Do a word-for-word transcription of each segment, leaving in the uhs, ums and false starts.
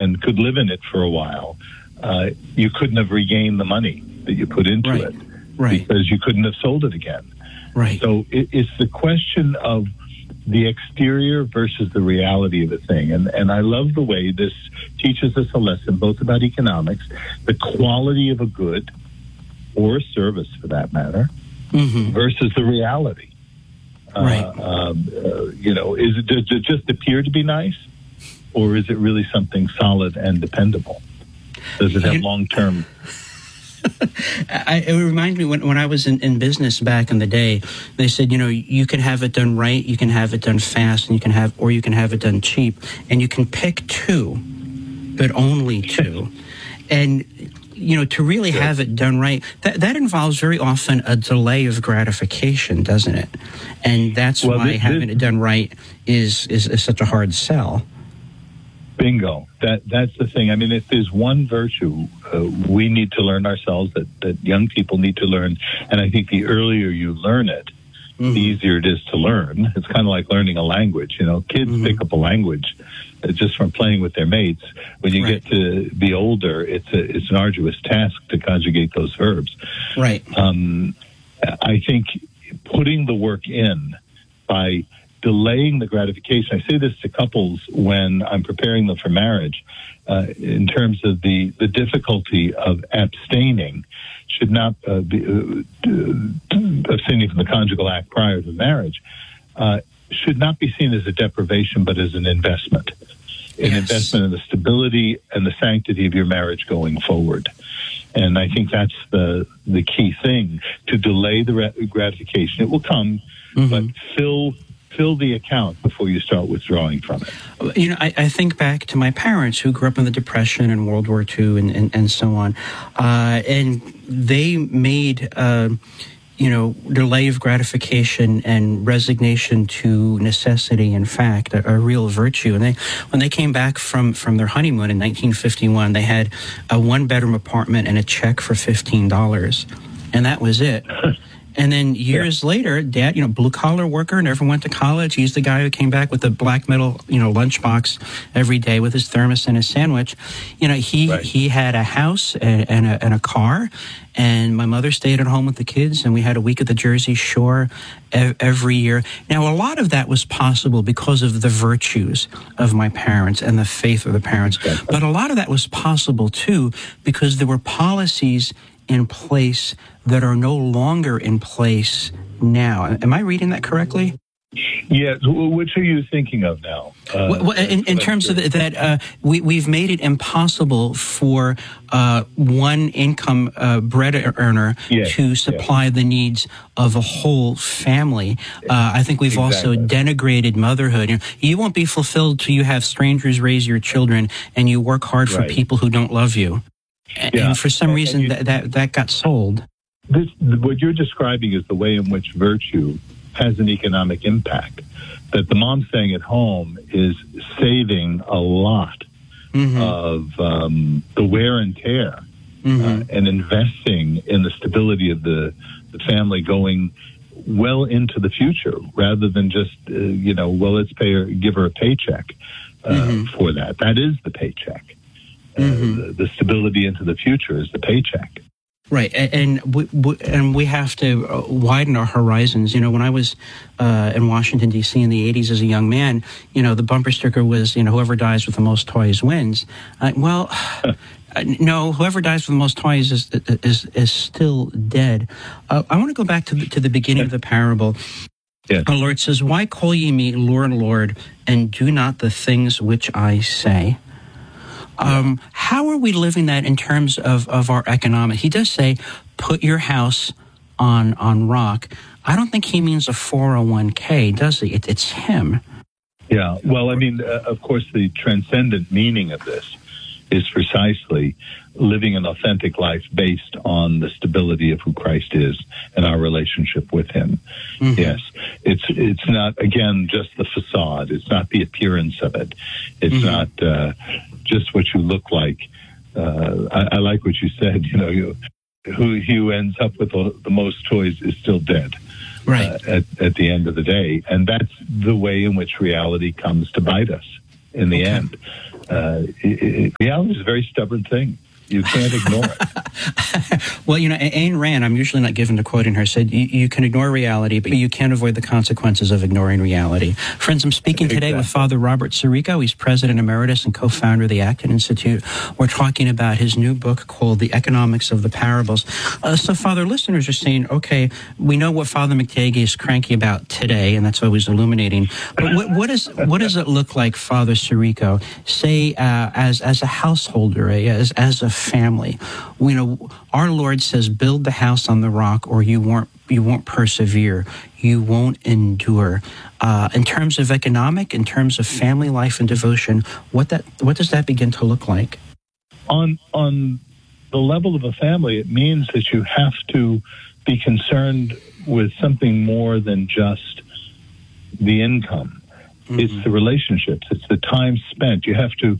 and could live in it for a while, uh, you couldn't have regained the money that you put into right. it, right? Because you couldn't have sold it again, right? So it, it's the question of the exterior versus the reality of a thing, and and I love the way this teaches us a lesson both about economics, the quality of a good or a service, for that matter, mm-hmm. versus the reality. Right. Uh, um, uh, you know, is it, does it just appear to be nice, or is it really something solid and dependable? Does it have long-term? I, it reminds me when, when I was in, in business back in the day, they said, you know, you can have it done right, you can have it done fast, and you can have, or you can have it done cheap, and you can pick two, but only two. And you know, to really yeah. have it done right, that that involves very often a delay of gratification, doesn't it? And that's well, why this, having this, it done right is, is is such a hard sell. Bingo. That that's the thing. I mean, if there's one virtue uh, we need to learn ourselves, that, that young people need to learn, and I think the earlier you learn it, mm-hmm. the easier it is to learn. It's kind of like learning a language. You know, kids mm-hmm. pick up a language uh, just from playing with their mates. When you right. get to be older, it's a, it's an arduous task to conjugate those verbs. Right. Um, I think putting the work in by delaying the gratification. I say this to couples when I'm preparing them for marriage, uh, in terms of the, the difficulty of abstaining should not uh, be uh, abstaining from the conjugal act prior to marriage, uh, should not be seen as a deprivation, but as an investment, an yes. investment in the stability and the sanctity of your marriage going forward. And I think that's the the key thing, to delay the gratification. It will come, mm-hmm. but fill fill the account before you start withdrawing from it. You know, I, I think back to my parents who grew up in the Depression and World War Two and, and, and so on. Uh, and they made, uh, you know, delay of gratification and resignation to necessity, in fact, a, a real virtue. And they, when they came back from, from their honeymoon in nineteen fifty-one, they had a one-bedroom apartment and a check for fifteen dollars. And that was it. And then years yeah. later, Dad, you know, blue-collar worker, never went to college. He's the guy who came back with a black metal, you know, lunchbox every day with his thermos and his sandwich. You know, he right. he had a house and, and, a, and a car, and my mother stayed at home with the kids, and we had a week at the Jersey Shore e- every year. Now, a lot of that was possible because of the virtues of my parents and the faith of the parents. But a lot of that was possible, too, because there were policies in place that are no longer in place now. Am I reading that correctly? Yes. Which are you thinking of now? Uh, well, in, in terms of the, that, uh, we, we've made it impossible for uh, one income uh, bread earner yes, to supply yes. the needs of a whole family. Uh, I think we've exactly. also denigrated motherhood. You know, you won't be fulfilled till you have strangers raise your children and you work hard for right. people who don't love you. And, yeah. and for some reason, you, that, that that got sold. This, what you're describing is the way in which virtue has an economic impact. That the mom staying at home is saving a lot mm-hmm. of um, the wear and tear mm-hmm. uh, and investing in the stability of the, the family going well into the future, rather than just, uh, you know, well, let's pay her, give her a paycheck uh, mm-hmm. for that. That is the paycheck. Uh, mm-hmm. the, the stability into the future is the paycheck. Right, and we, we, and we have to widen our horizons. You know, when I was uh, in Washington, D C in the eighties as a young man, you know, the bumper sticker was, you know, whoever dies with the most toys wins. Uh, well, no, whoever dies with the most toys is is, is still dead. Uh, I want to go back to the, to the beginning of the parable. Yes. The Lord says, "Why call ye me Lord, Lord, and do not the things which I say?" Um, how are we living that in terms of, of our economic? He does say, put your house on on rock. I don't think he means a four oh one k, does he? It, it's him. Yeah, well, I mean, uh, of course, the transcendent meaning of this is precisely living an authentic life based on the stability of who Christ is and our relationship with him. Mm-hmm. Yes, it's it's not, again, just the facade. It's not the appearance of it. It's mm-hmm. not uh, just what you look like. Uh, I, I like what you said, you know, you, who, who ends up with the, the most toys is still dead. Right. Uh, at, at the end of the day. And that's the way in which reality comes to bite us in the okay. end. uh, it, it, reality is a very stubborn thing. You can't ignore it. Well, you know, Ayn Rand, I'm usually not given to quoting her, said you, you can ignore reality, but you can't avoid the consequences of ignoring reality. Friends, I'm speaking today exactly. with Father Robert Sirico. He's President Emeritus and co-founder of the Acton Institute. We're talking about his new book called The Economics of the Parables. Uh, so, Father, listeners are saying, okay, we know what Father McTagey is cranky about today, and that's always illuminating. But what, what, is, what does it look like, Father Sirico, say uh, as, as a householder, as, as a family? You know, our Lord says, build the house on the rock or you won't you won't persevere, you won't endure. Uh, in terms of economic, in terms of family life and devotion, what that what does that begin to look like? On on the level of a family, it means that you have to be concerned with something more than just the income. Mm-hmm. It's the relationships. It's the time spent. You have to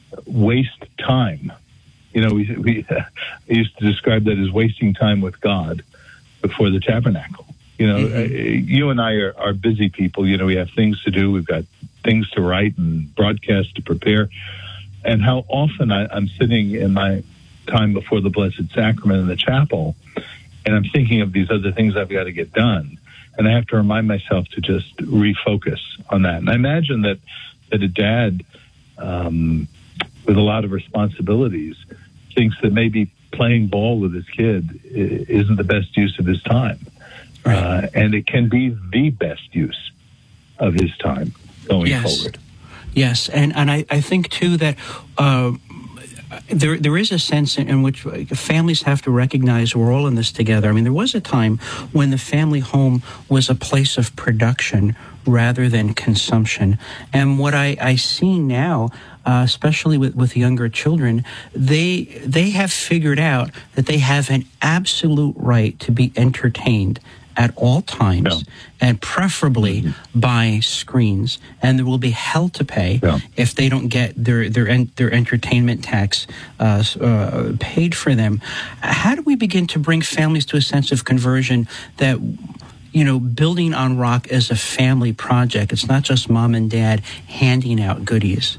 waste time. You know, we, we uh, used to describe that as wasting time with God before the tabernacle. You know, mm-hmm. uh, you and I are, are busy people. You know, we have things to do. We've got things to write and broadcast to prepare. And how often I, I'm sitting in my time before the Blessed Sacrament in the chapel, and I'm thinking of these other things I've got to get done. And I have to remind myself to just refocus on that. And I imagine that, that a dad um, with a lot of responsibilities thinks that maybe playing ball with his kid isn't the best use of his time. Right. Uh, and it can be the best use of his time going yes. forward. Yes, and, and I, I think, too, that uh, there there is a sense in, in which families have to recognize we're all in this together. I mean, there was a time when the family home was a place of production rather than consumption. And what I, I see now, uh, especially with, with younger children, they they have figured out that they have an absolute right to be entertained at all times, yeah. and preferably mm-hmm. by screens. And there will be hell to pay yeah. if they don't get their their en- their entertainment tax uh, uh, paid for them. How do we begin to bring families to a sense of conversion that, you know, building on rock is a family project? It's not just mom and dad handing out goodies.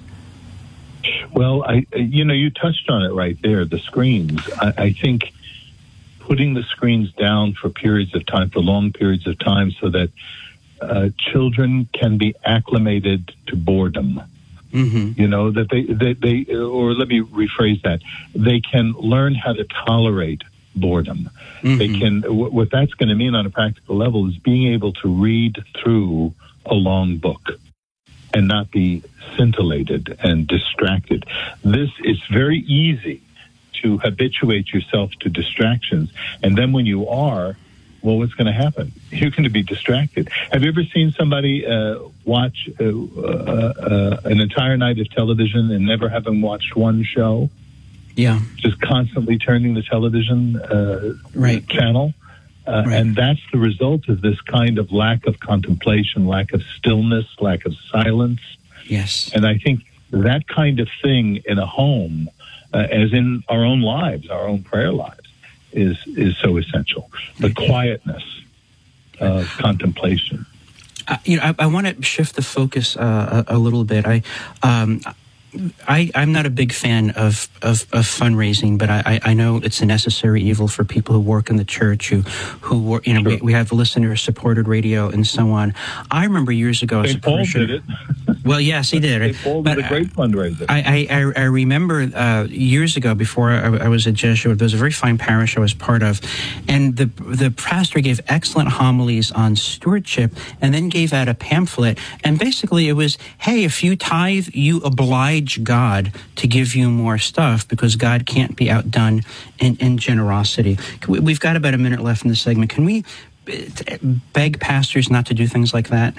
Well, I you know, you touched on it right there, the screens. I, I think putting the screens down for periods of time, for long periods of time, so that uh, children can be acclimated to boredom. Mm-hmm. You know, that they, they, they, or let me rephrase that, they can learn how to tolerate boredom. Mm-hmm. They can, what that's going to mean on a practical level is being able to read through a long book and not be scintillated and distracted. This is very easy to habituate yourself to distractions. And then when you are, well, what's going to happen? You're going to be distracted. Have you ever seen somebody uh, watch uh, uh, uh, an entire night of television and never having watched one show? Yeah. Just constantly turning the television uh, right. channel. Uh, right. And that's the result of this kind of lack of contemplation, lack of stillness, lack of silence. Yes. And I think that kind of thing in a home, Uh, as in our own lives, our own prayer lives, is is so essential. The quietness of contemplation. Uh, you know, I, I want to shift the focus uh, a, a little bit. I, um, I, I'm not a big fan of, of, of fundraising, but I, I know it's a necessary evil for people who work in the church, who, who work, you know, sure. we, we have listener-supported radio and so on. I remember years ago as a Paul parishioner. did it. Well, yes, he did. Saint Paul was a great fundraiser. I, I, I remember uh, years ago, before I, I was a Jesuit, there was a very fine parish I was part of, and the the pastor gave excellent homilies on stewardship, and then gave out a pamphlet, and basically it was, hey, if you tithe, you oblige God to give you more stuff, because God can't be outdone in, in generosity. We've got about a minute left in the segment. Can we beg pastors not to do things like that?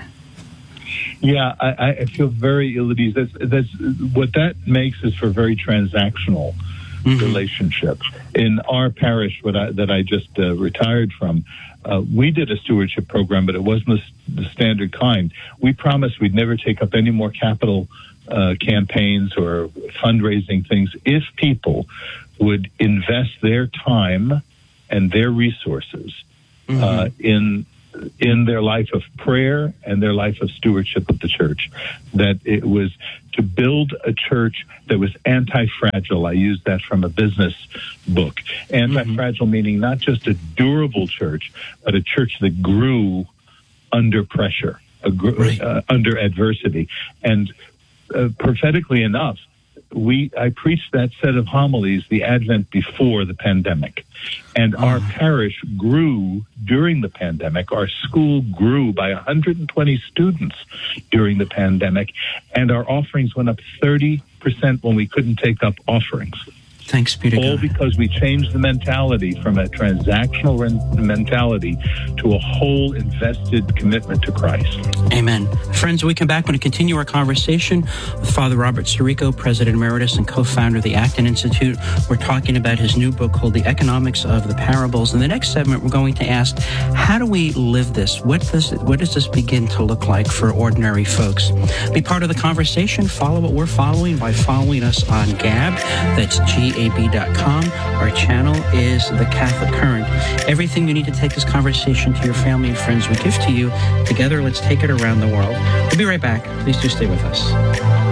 Yeah, I, I feel very ill at ease. That's, that's, what that makes is for very transactional mm-hmm. relationships. In our parish what I, that I just uh, retired from, uh, we did a stewardship program, but it wasn't the, the standard kind. We promised we'd never take up any more capital uh, campaigns or fundraising things if people would invest their time and their resources mm-hmm. uh, in in their life of prayer and their life of stewardship of the church, that it was to build a church that was anti-fragile. I use that from a business book. Anti-fragile mm-hmm. meaning not just a durable church, but a church that grew under pressure, a gr- right. uh, under adversity. And uh, prophetically enough, we I preached that set of homilies the Advent before the pandemic. And oh. our parish grew during the pandemic. Our school grew by one hundred twenty students during the pandemic. And our offerings went up thirty percent when we couldn't take up offerings. Thanks be to All God. because we changed the mentality from a transactional re- mentality to a whole invested commitment to Christ. Amen. Friends, we come back, we're going to continue our conversation with Father Robert Sirico, President Emeritus and co-founder of the Acton Institute. We're talking about his new book called The Economics of the Parables. In the next segment, we're going to ask, how do we live this? What does, what does this begin to look like for ordinary folks? Be part of the conversation. Follow what we're following by following us on Gab. That's G A B dot com. Our channel is The Catholic Current. Everything you need to take this conversation to your family and friends, we give to you. Together, let's take it around the world. We'll be right back. Please do stay with us.